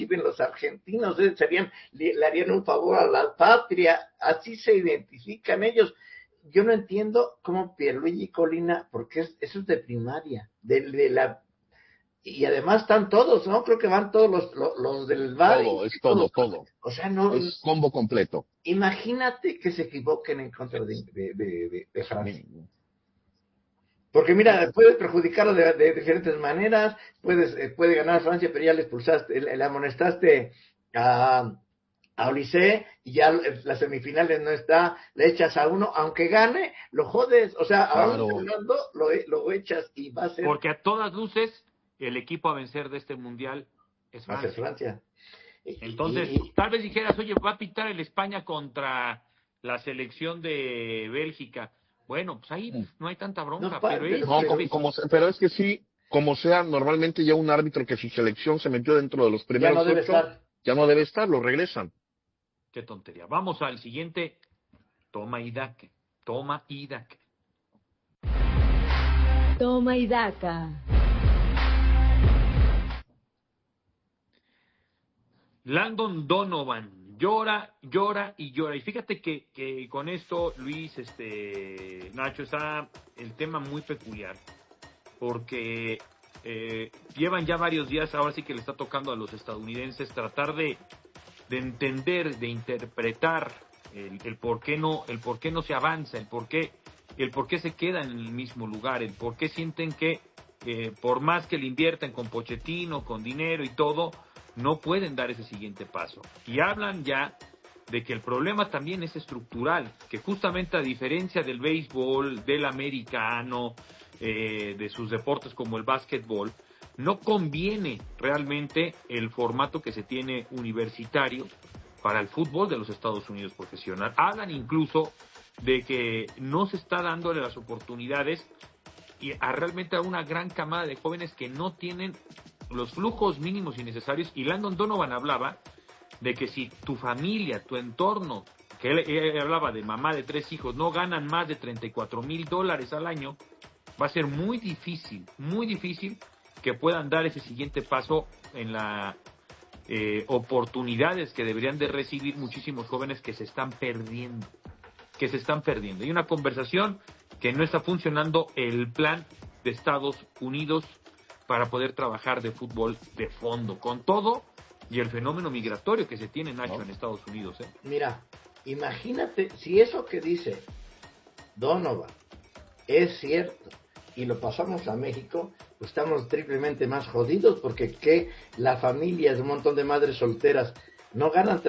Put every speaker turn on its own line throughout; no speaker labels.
viven los argentinos, le harían un favor a la patria, así se identifican ellos. Yo no entiendo cómo Pierluigi Colina, porque eso es de primaria, y además están todos, ¿no? Creo que van todos los del bar.
Todo, es todo.
O sea, no.
Es combo completo.
Imagínate que se equivoquen en contra de Francia. Porque mira, puedes perjudicarlo de diferentes maneras, puede ganar Francia, pero ya le amonestaste a Olise y ya las semifinales no está, le echas a uno, aunque gane, lo jodes, o sea,
Claro.
aún ganando lo echas y va a ser...
Porque a todas luces, el equipo a vencer de este mundial es Francia.
Va a ser Francia.
Entonces, tal vez dijeras, oye, va a pitar el España contra la selección de Bélgica. Bueno, pues ahí no hay tanta bronca,
pero es que sí, como sea, normalmente ya un árbitro que su selección se metió dentro de los primeros
ya no debe
8,
estar.
Ya no debe estar, lo regresan.
Qué tontería. Vamos al siguiente. Toma y daca. Landon Donovan llora. Y fíjate que con esto, Luis, Nacho, está el tema muy peculiar. Porque llevan ya varios días, ahora sí que le está tocando a los estadounidenses tratar de entender, de interpretar el por qué no se avanza, el por qué se quedan en el mismo lugar, el por qué sienten que por más que le inviertan con Pochettino, con dinero y todo, no pueden dar ese siguiente paso. Y hablan ya de que el problema también es estructural, que justamente a diferencia del béisbol, del americano, de sus deportes como el básquetbol, no conviene realmente el formato que se tiene universitario para el fútbol de los Estados Unidos profesional. Hablan incluso de que no se está dándole las oportunidades y realmente a una gran camada de jóvenes que no tienen los flujos mínimos y necesarios. Y Landon Donovan hablaba de que si tu familia, tu entorno, que él hablaba de mamá de 3 hijos, no ganan más de $34,000 al año, va a ser muy difícil que puedan dar ese siguiente paso en las oportunidades que deberían de recibir muchísimos jóvenes que se están perdiendo. Y una conversación que no está funcionando el plan de Estados Unidos para poder trabajar de fútbol de fondo, con todo y el fenómeno migratorio que se tiene, Nacho, en Estados Unidos.
Mira, imagínate, si eso que dice Donovan es cierto y lo pasamos a México, pues estamos triplemente más jodidos, porque las familias, un montón de madres solteras no ganan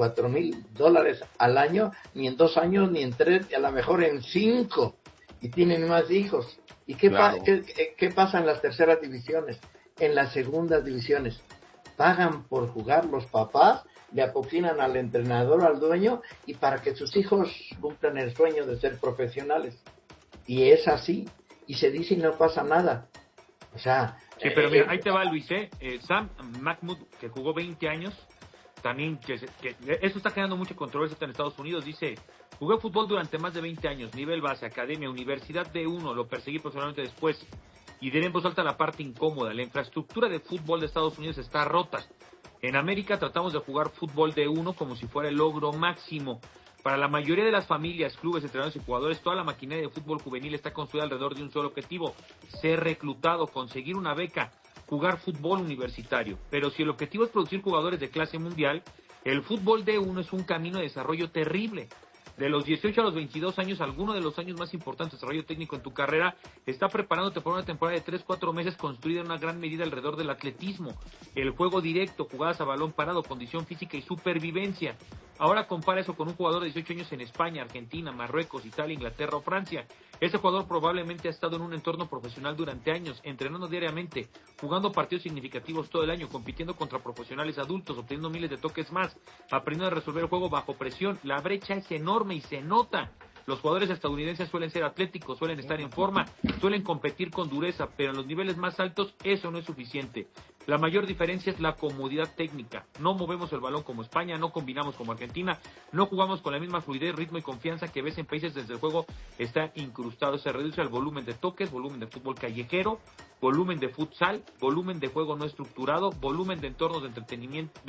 $34,000 al año, ni en 2 años, ni en 3, a lo mejor en 5, y tienen más hijos. ¿Y qué pasa en las terceras divisiones? En las segundas divisiones pagan por jugar los papás, le apoquinan al entrenador, al dueño, y para que sus hijos cumplan el sueño de ser profesionales. Y es así, y se dice y no pasa nada. O sea...
Sí, pero mira, ahí te va, Luis, Sam Mahmoud, que jugó 20 años, también, que eso está generando mucha controversia en Estados Unidos, dice: jugué fútbol durante más de 20 años, nivel base, academia, universidad D1, lo perseguí profesionalmente después, y diré en voz alta la parte incómoda: la infraestructura de fútbol de Estados Unidos está rota. En América tratamos de jugar fútbol D1 como si fuera el logro máximo. Para la mayoría de las familias, clubes, entrenadores y jugadores, toda la maquinaria de fútbol juvenil está construida alrededor de un solo objetivo: ser reclutado, conseguir una beca, jugar fútbol universitario. Pero si el objetivo es producir jugadores de clase mundial, el fútbol D1 es un camino de desarrollo terrible. De los 18 a los 22 años, alguno de los años más importantes de desarrollo técnico en tu carrera, está preparándote para una temporada de 3-4 meses construida en una gran medida alrededor del atletismo, el juego directo, jugadas a balón parado, condición física y supervivencia. Ahora compara eso con un jugador de 18 años en España, Argentina, Marruecos, Italia, Inglaterra o Francia. Ese jugador probablemente ha estado en un entorno profesional durante años, entrenando diariamente, jugando partidos significativos todo el año, compitiendo contra profesionales adultos, obteniendo miles de toques más, aprendiendo a resolver el juego bajo presión. La brecha es enorme y se nota. Los jugadores estadounidenses suelen ser atléticos, suelen estar en forma, suelen competir con dureza, pero en los niveles más altos eso no es suficiente. La mayor diferencia es la comodidad técnica. No movemos el balón como España, no combinamos como Argentina, no jugamos con la misma fluidez, ritmo y confianza que ves en países donde el juego está incrustado. Se reduce el volumen de toques, volumen de fútbol callejero, volumen de futsal, volumen de juego no estructurado, volumen de entornos de entretenimiento